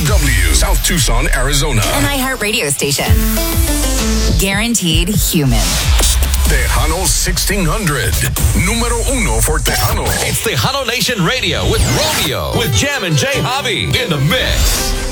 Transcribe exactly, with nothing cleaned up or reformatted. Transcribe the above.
W, South Tucson, Arizona. An iHeart radio station. Guaranteed human. Tejano sixteen hundred. Número uno for Tejano. It's Tejano Nation Radio with Romeo, with Jam and J Hobby in the mix.